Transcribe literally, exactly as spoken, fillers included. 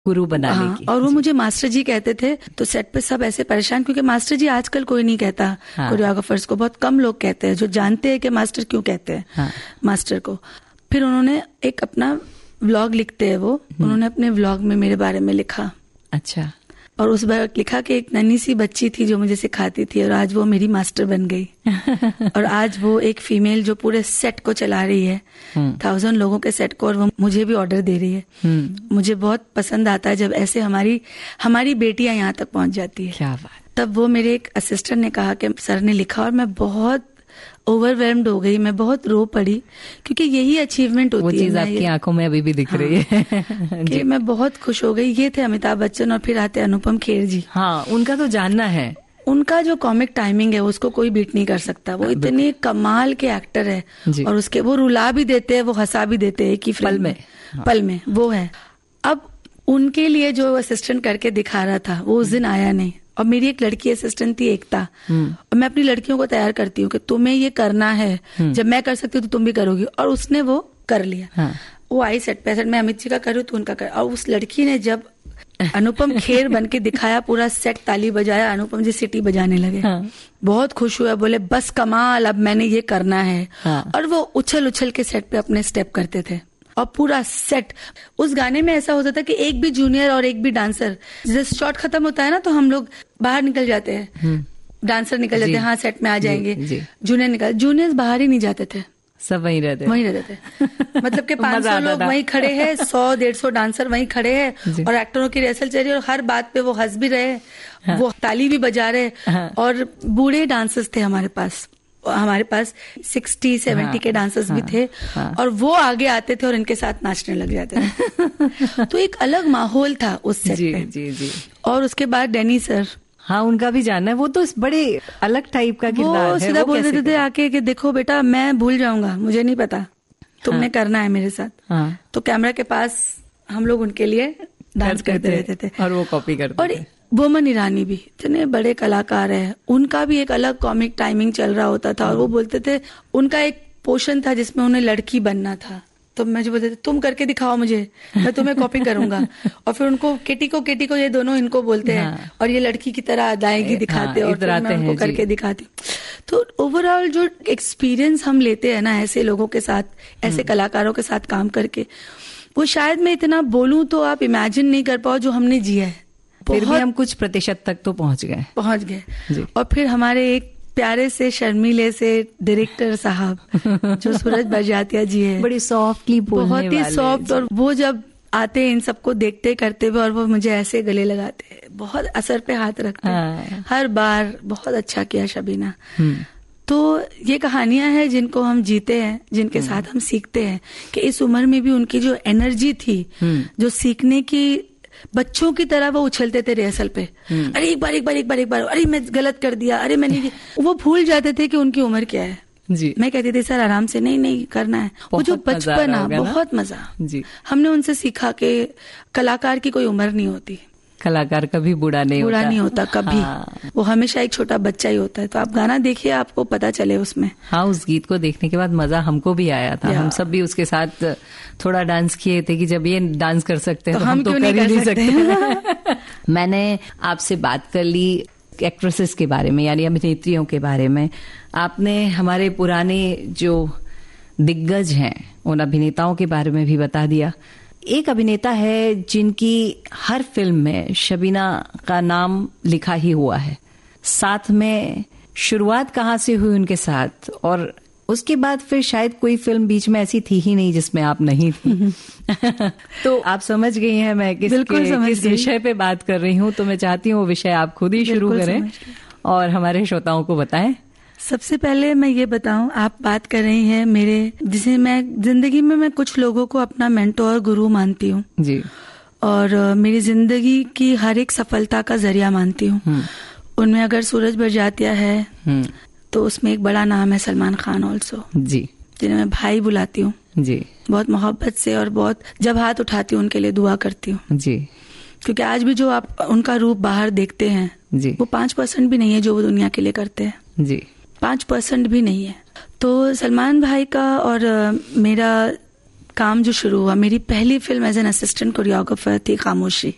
गुरु बनाने हाँ, की। और वो मुझे मास्टर जी कहते थे। तो सेट पे सब ऐसे परेशान, क्योंकि मास्टर जी आजकल कोई नहीं कहता हाँ। कोरियोग्राफर्स को, बहुत कम लोग कहते हैं जो जानते हैं कि मास्टर क्यों कहते हैं हाँ। मास्टर को। फिर उन्होंने एक अपना व्लॉग लिखते हैं वो, उन्होंने अपने व्लॉग में मेरे बारे में लिखा। अच्छा। और उस बार लिखा कि एक नन्ही सी बच्ची थी जो मुझे सिखाती थी और आज वो मेरी मास्टर बन गई। और आज वो एक फीमेल जो पूरे सेट को चला रही है, थाउजेंड लोगों के सेट को, और वो मुझे भी ऑर्डर दे रही है। मुझे बहुत पसंद आता है जब ऐसे हमारी हमारी बेटियां यहाँ तक पहुंच जाती है। क्या बात। तब वो मेरे एक असिस्टेंट ने कहा कि सर ने लिखा, और मैं बहुत ओवरवेल्म्ड हो गई, मैं बहुत रो पड़ी, क्योंकि यही अचीवमेंट होती है। वो चीज आपकी आंखों में अभी भी दिख हाँ, रही है कि मैं बहुत खुश हो गई। ये थे अमिताभ बच्चन, और फिर आते अनुपम खेर जी। हाँ, उनका तो जानना है। उनका जो कॉमिक टाइमिंग है उसको कोई बीट नहीं कर सकता। वो इतने कमाल के एक्टर है, और उसके वो रुला भी देते हैं, वो हंसा भी देते हैं कि पल में हाँ। पल में वो है। अब उनके लिए जो असिस्टेंट करके दिखा रहा था वो उस दिन आया नहीं, और मेरी एक लड़की असिस्टेंट थी एकता, और मैं अपनी लड़कियों को तैयार करती हूँ कि तुम्हें ये करना है, जब मैं कर सकती हूँ तो तुम भी करोगी, और उसने वो कर लिया। हाँ। वो आई सेट पे, सेट मैं अमित जी का करूँ तो उनका कर, और उस लड़की ने जब अनुपम खेर बन के दिखाया, पूरा सेट ताली बजाया, अनुपम जी सिटी बजाने लगे। हाँ। बहुत खुश हुआ, बोले बस कमाल, अब मैंने ये करना है। हाँ। और वो उछल उछल के सेट पे अपने स्टेप करते थे, और पूरा सेट। उस गाने में ऐसा होता था कि एक भी जूनियर और एक भी डांसर, जैसे शॉट खत्म होता है ना तो हम लोग बाहर निकल जाते हैं, डांसर निकल जाते हैं, हाँ सेट में आ जाएंगे, जूनियर निकल, जूनियर्स बाहर ही नहीं जाते थे, सब वहीं रहते वहीं रहते थे। मतलब कि पांच सौ लोग वहीं खड़े हैं, सौ डेढ़ सौ डांसर वहीं खड़े हैं, और एक्टरों की रिहर्सल चल रही है, और हर बात पे वो हंस भी रहे, हाँ। वो ताली भी बजा रहे, हाँ। और बूढ़े डांसर्स थे हमारे पास, हमारे पास सिक्सटी सेवेंटी हाँ, के डांसर्स हाँ, भी थे, हाँ, और वो आगे आते थे और इनके साथ नाचने लग जाते थे। तो एक अलग माहौल था उस सेट जी, पे। जी, जी। और उसके बाद डैनी सर, हाँ उनका भी जानना है। वो तो बड़े अलग टाइप का किरदार है। वो सीधा बोल देते थे आके कि देखो बेटा, मैं भूल जाऊंगा, मुझे नहीं पता, तुमने हाँ, करना है मेरे साथ। हाँ, तो कैमरा के पास हम लोग उनके लिए डांस करते रहते थे, और वो कॉपी करते और बोमन ईरानी भी इतने बड़े कलाकार है, उनका भी एक अलग कॉमिक टाइमिंग चल रहा होता था, और वो बोलते थे, उनका एक पोर्शन था जिसमें उन्हें लड़की बनना था, तो मुझे बोलते थे तुम करके दिखाओ मुझे, मैं तुम्हें कॉपी करूंगा। और फिर उनको केटी को केटी को ये दोनों इनको बोलते हैं, हाँ, और ये लड़की की तरह अदायगी दिखाते, हाँ, और फिर मैं उनको करके दिखाती। तो ओवरऑल जो एक्सपीरियंस हम लेते हैं ना ऐसे लोगों के साथ, ऐसे कलाकारों के साथ काम करके, वो शायद मैं इतना बोलूं तो आप इमेजिन नहीं कर पाओ जो हमने जिया है। फिर भी हम कुछ प्रतिशत तक तो पहुंच गए पहुंच गए और फिर हमारे एक प्यारे से शर्मीले से डायरेक्टर साहब जो सूरज बरजातिया जी है, बड़ी सॉफ्टली बोलने वाले, बहुत ही सॉफ्ट, और वो जब आते हैं इन सबको देखते करते हुए और वो मुझे ऐसे गले लगाते हैं, बहुत असर पे हाथ रखते हैं हर बार, बहुत अच्छा किया शबीना। तो ये कहानियां हैं जिनको हम जीते हैं, जिनके साथ हम सीखते हैं कि इस उम्र में भी उनकी जो एनर्जी थी, जो सीखने की, बच्चों की तरह वो उछलते थे रिहर्सल पे, अरे एक बार एक बार एक बार एक बार अरे मैं गलत कर दिया, अरे मैंने, वो भूल जाते थे कि उनकी उम्र क्या है जी। मैं कहती थी सर आराम से, नहीं नहीं करना है, वो जो बचपन आ, बहुत मजा जी। हमने उनसे सीखा कि कलाकार की कोई उम्र नहीं होती, कलाकार कभी बूढ़ा नहीं बूढ़ा होता, नहीं होता कभी, हाँ। वो हमेशा एक छोटा बच्चा ही होता है। तो आप गाना देखिए, आपको पता चले उसमें। हाँ, उस गीत को देखने के बाद मजा हमको भी आया था, हम सब भी उसके साथ थोड़ा डांस किए थे कि जब ये डांस कर सकते हैं तो, तो हम, हम तो कर ही नहीं सकते, सकते। मैंने आपसे बात कर ली एक्ट्रेसेस के बारे में, यानी अभिनेत्रियों के बारे में। आपने हमारे पुराने जो दिग्गज हैं उन अभिनेताओं के बारे में भी बता दिया। एक अभिनेता है जिनकी हर फिल्म में शबीना का नाम लिखा ही हुआ है, साथ में शुरुआत कहाँ से हुई उनके साथ, और उसके बाद फिर शायद कोई फिल्म बीच में ऐसी थी ही नहीं जिसमें आप नहीं थी। तो आप समझ गई हैं मैं किस, किस विषय पे बात कर रही हूँ, तो मैं चाहती हूँ वो विषय आप खुद ही शुरू करें और हमारे श्रोताओं को बताएं। सबसे पहले मैं ये बताऊं, आप बात कर रही हैं मेरे, जिसे मैं जिंदगी में मैं कुछ लोगों को अपना मेंटोर गुरु मानती हूँ जी, और मेरी जिंदगी की हर एक सफलता का जरिया मानती हूँ। उनमें अगर सूरज बरजातिया है तो उसमें एक बड़ा नाम है सलमान खान ऑल्सो जी, जिन्हें मैं भाई बुलाती हूँ जी, बहुत मोहब्बत से, और बहुत जब हाथ उठाती हूँ उनके लिए दुआ करती हूँ जी, क्योंकि आज भी जो आप उनका रूप बाहर देखते हैं जी, वो पांच परसेंट भी नहीं है जो वो दुनिया के लिए करते हैं जी, पांच परसेंट भी नहीं है। तो सलमान भाई का और मेरा काम जो शुरू हुआ, मेरी पहली film as an assistant choreographer थी खामोशी